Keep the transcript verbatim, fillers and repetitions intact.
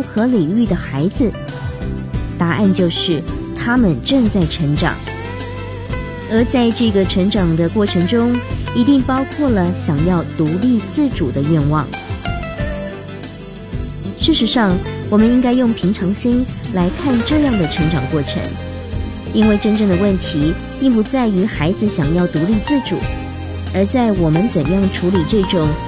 不可理喻的孩子？答案就是他们正在成长，而在这个成长的过程中，一定包括了想要独立自主的愿望。事实上，我们应该用平常心来看这样的成长过程，因为真正的问题并不在于孩子想要独立自主，而在我们怎样处理这种